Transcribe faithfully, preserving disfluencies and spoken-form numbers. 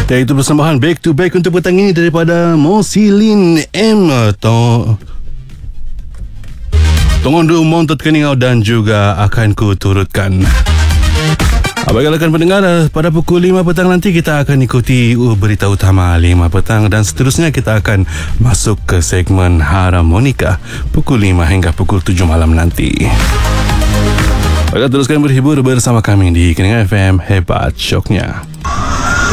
Dan itu persembahan Back to Back untuk petang ini daripada Mosilin M. Tong Tongondu Montot Keningau dan juga akan ku turutkan. Baiklah rekan pendengar, pada pukul lima petang nanti kita akan ikuti berita utama lima petang dan seterusnya kita akan masuk ke segmen Harmonika pukul lima hingga pukul tujuh malam nanti. Baiklah, teruskan berhibur bersama kami di Keningau F M, hebat syoknya.